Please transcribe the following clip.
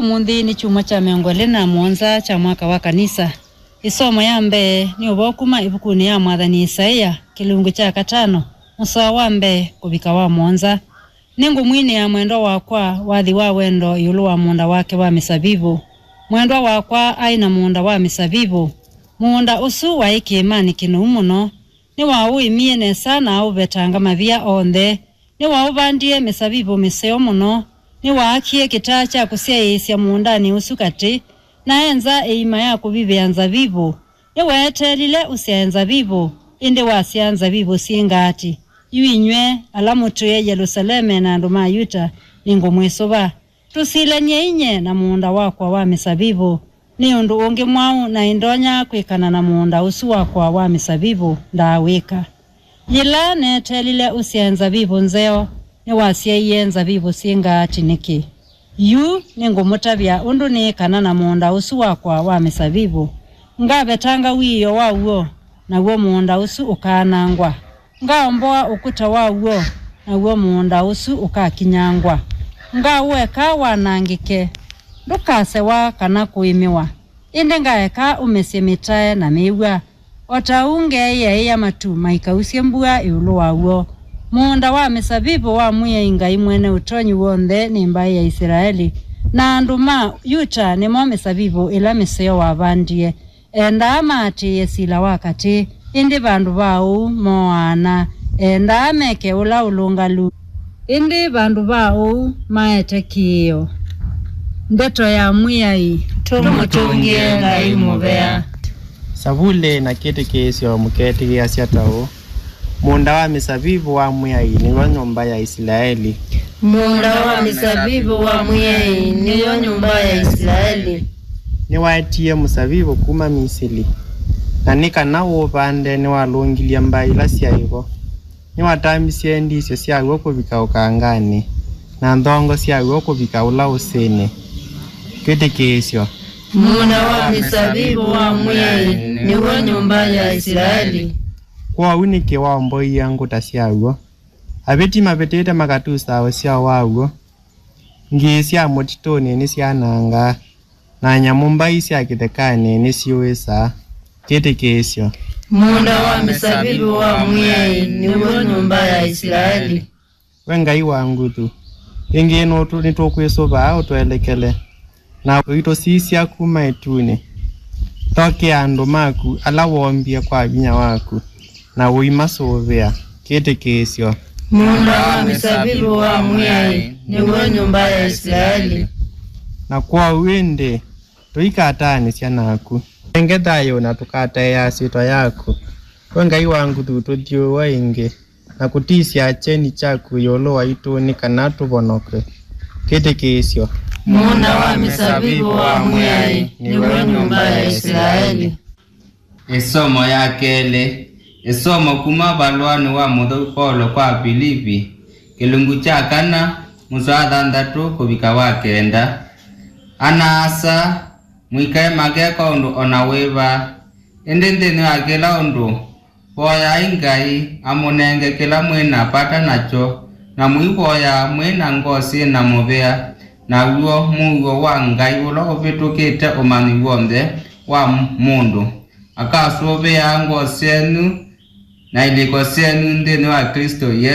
umundi ni chuma cha miongole na mwanza cha mwaka wa kanisa. Isomo yambe ni obokuma ibukuni ya mwathani Isaia kilungu cha 5 musa wambe kubika wa mwanza. Ningu mwini ya mwendo wakwa wathi wa wendo yulu wa munda wake wa misabibu. Mwendo wakwa aina munda wa misabibu. Munda usu wa iki imani kinu muno. Ni wa uimie nesa na ubetanga mavia onde. Ni wa ubandie misabibu miseo muno. Ni wa akie kitacha kusia isya mundani usukati. Na enza eima ya kubibe anza vivu. Ni wa etelile usia enza vivu. Inde wa sianza vivu singati. Yuinywe alamutu ya Yerusaleme na nduma yuta ningu mwesoba. Tusile nye na muunda wakwa wa misabibu. Ni undu ungi mwau na indonya kwikana na muunda usu wakwa wa misabibu ndawika. Yila netelile usienza vivu nzeo. Ni wasia ienza vivu singati niki. Yu ningu mutabia undu ni kana na muunda usu wakwa wa misabibu. Ngabe tanga wiyo wa uo na uo muunda usu ukanangwa. Nga mboa ukuta wa uo na uo muunda usu ukakinyangwa. Nga uweka wanangike. Ndukase wa kana kuimiwa. Inde nga eka umesemitae na miwa. Ota unge ya matu maikausie mbua iulu wa uo. Muunda wa misabibu wa muye inga imwene utonyi uonde ni mbai ya Israeli. Na anduma yuta ni mo misabibu ila miseo wa bandie. Enda amati yesila wakati. Indi bandu bau moana. Enda ameke ula ulungalu. Indi bandu bau maete kiyo. Ndeto ya mwiyai. Tumutungie ngai mubea. Sabule na kete kesi wa mukete kiasi tao. Munda wa misabibu wa mwiyai ni wa nyumba ya Israeli. Munda wa misabibu wa mwiyai ni wa nyumba ya Israeli. Ni waetie musabibu kuma Misili. Na nika na upande ni walungilia mbaila siya hiko. Ni watambisie ndisyo siya woko vika ukangani. Na ndongo siya woko vika ula usene. Kete kesyo. Munda wa misabibu wa mwiyai ni wa nyumba ya Israeli. Kwa unike wa mboi yangu tasiya ugo. Abeti mapetete makatusa wa siya wa ugo. Ngi siya motitone ni siya nanga. Na nyamumba isi akitekane ni siwesa. Kete kesyo. Munda wa misabibu wa mwiyai ni wa nyumba ya Israeli. Wengai wangu tu. Inge notu nitokwesoba au tuelekele. Na wito sisi akuma etune. Toke ando maku ala wombia kwa binya waku. Na uima sovea. Kete kesyo. Munda wa misabibu wa mwiyai ni wa nyumba ya Israeli. Na kwa uende. Tuika atani siya naku. Engetayo na tukata ya sito yako. Wengai wangu tutudio wa inge. Na kutisi acheni chaku yolo wa ituni kanatu bonoke. Kete kesyo. Munda wa misabibu wa mwiyai ni wa nyumba ya Israeli. Isomo ya kele. Isomo kuma balwani wa mudo polo kwa Filipi. Kilungu cha 4 musa 3 kubika wa 9. Anasa mwikae mageka undu onaweva. Endende ni akela undu. Poya ingai amunenge kila mwena pata nacho. Na mwipoya mwena ngosi na mubea. Na uo mungu wa ngai ulo uvitukite umani wonde wa mundu. Akasubea ngosi enu na iliko senu ndeni wa Kristo Yesu.